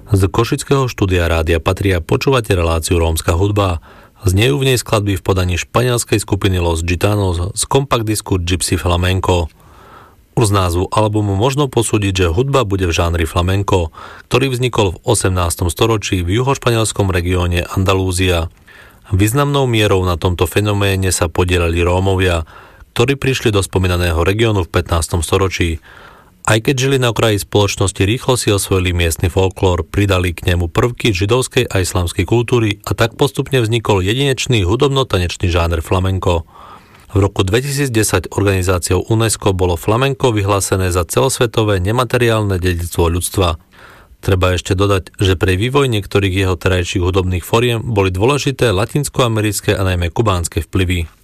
Z košického štúdia Rádia Patria počúvate reláciu Rómska hudba. Znejú v nej skladby v podaní španielskej skupiny Los Gitanos z kompakt disku Gypsy Flamenco. Už z názvu albumu možno posúdiť, že hudba bude v žánri flamenco, ktorý vznikol v 18. storočí v juhošpanielskom regióne Andalúzia. Významnou mierou na tomto fenoméne sa podielali Rómovia, ktorí prišli do spomínaného regiónu v 15. storočí. Aj keď žili na okraji spoločnosti, rýchlo si osvojili miestny folklór, pridali k nemu prvky židovskej a islamskej kultúry a tak postupne vznikol jedinečný hudobno-tanečný žáner flamenco. V roku 2010 organizáciou UNESCO bolo flamenco vyhlásené za celosvetové nemateriálne dedičstvo ľudstva. Treba ešte dodať, že pre vývoj niektorých jeho terajších hudobných foriem boli dôležité latinskoamerické a najmä kubánske vplyvy.